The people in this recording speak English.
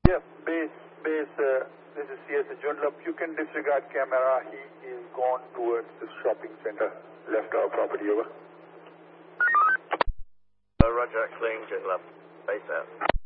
Yeah, base, this is CS Joondalup. You can disregard camera. He is gone towards the shopping center. Left our property, over. Roger, clean, Joondalup. Base out.